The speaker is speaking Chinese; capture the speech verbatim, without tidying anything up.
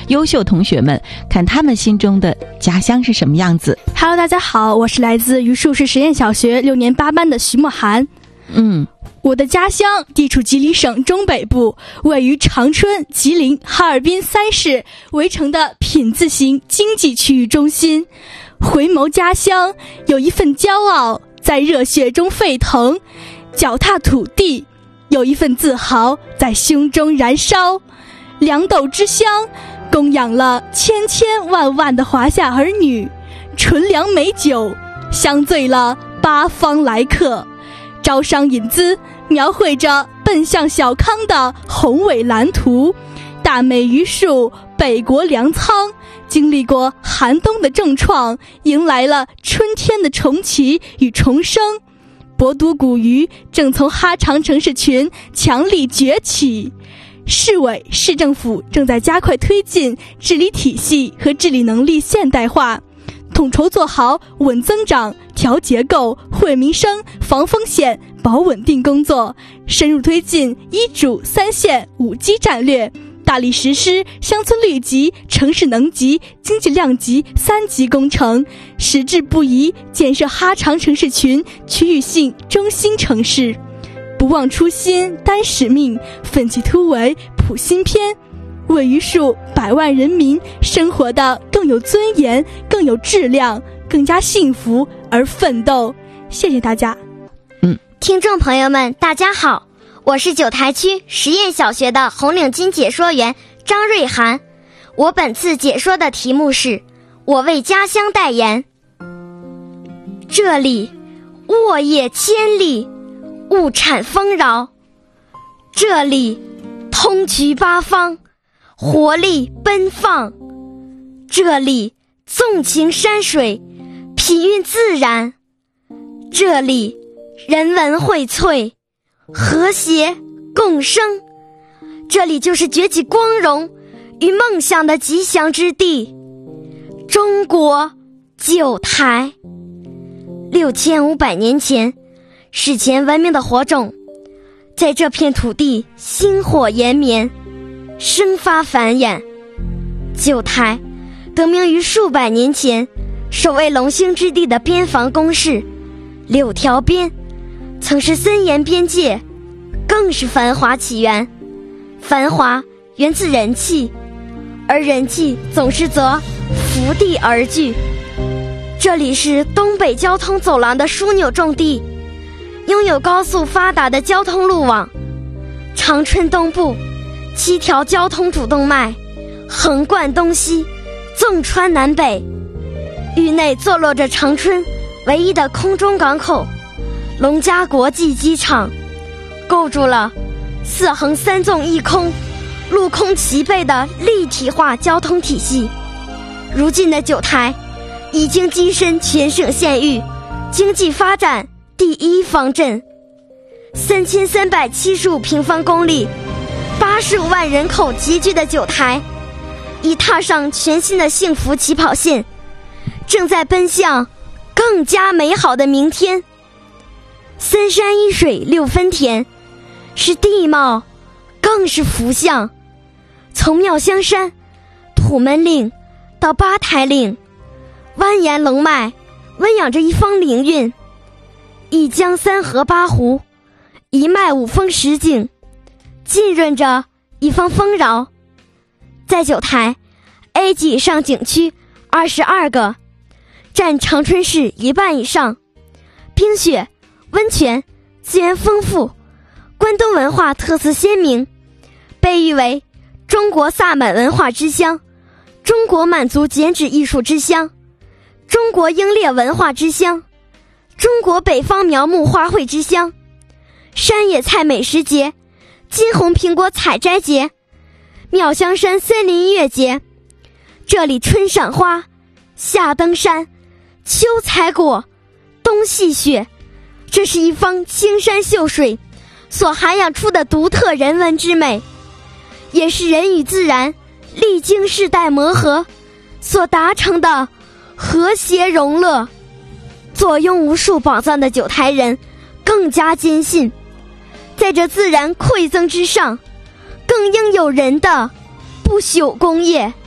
优秀同学们，看他们心中的家乡是什么样子。 Hello， 大家好，我是来自榆树市实验小学六年八班的徐墨涵。 嗯， 我的家乡地处吉林省中北部，位于长春、吉林、哈尔滨三市围城的品字型经济区域中心。回眸家乡，有一份骄傲在热血中沸腾；脚踏土地，有一份自豪在胸中燃烧。粮豆之乡，供养了千千万万的华夏儿女；纯粮美酒，香醉了八方来客。招商引资，描绘着奔向小康的宏伟蓝图。大美榆树，北国粮仓，经历过寒冬的重创，迎来了春天的重启与重生。博都古鱼正从哈长城市群强力崛起。市委市政府正在加快推进治理体系和治理能力现代化，统筹做好稳增长、调结构、惠民生、防风险、保稳定工作，深入推进一主三县五基战略，大力实施乡村绿级、城市能级、经济量级三级工程，矢志不移建设哈长城市群区域性中心城市。不忘初心，担使命，奋起突围，谱新篇，为榆树百万人民生活的更有尊严、更有质量、更加幸福而奋斗。谢谢大家。 嗯， 听众朋友们，大家好，我是九台区实验小学的红领巾解说员张瑞涵。我本次解说的题目是我为家乡代言。这里沃野千里，物产丰饶，这里通衢八方，活力奔放，这里纵情山水，品韵自然，这里人文荟萃，和谐共生，这里就是崛起光荣与梦想的吉祥之地。中国九台。六千五百年前，史前文明的火种在这片土地星火延绵，生发繁衍。九台得名于数百年前守卫龙兴之地的边防工事，六条边曾是森严边界，更是繁华起源。繁华源自人气，而人气总是则伏地而聚。这里是东北交通走廊的枢纽重地，拥有高速发达的交通路网。长春东部七条交通主动脉横贯东西，纵穿南北，域内坐落着长春唯一的空中港口龙嘉国际机场，构筑了四横三纵一空、陆空齐备的立体化交通体系。如今的九台已经跻身全省县域经济发展第一方阵。三千三百七十五平方公里、八十五万人口集聚的九台，已踏上全新的幸福起跑线，正在奔向更加美好的明天。三山一水六分田，是地貌，更是福相。从妙香山、土门岭到八台岭，蜿蜒龙脉温养着一方灵韵，一江三河八湖，一脉五峰十景，浸润着一方丰饶。在九台 A 级以上景区二十二个，占长春市一半以上，冰雪、温泉资源丰富，关东文化特色鲜明，被誉为中国萨满文化之乡、中国满族剪纸艺术之乡、中国英烈文化之乡、中国北方苗木花卉之乡、山野菜美食节、金红苹果采摘节、妙香山森林音乐节。这里春赏花，夏登山，秋采果，冬戏雪，这是一方青山秀水所涵养出的独特人文之美，也是人与自然历经世代磨合所达成的和谐融乐。坐拥无数宝藏的九台人更加坚信，在这自然馈赠之上，更应有人的不朽功业。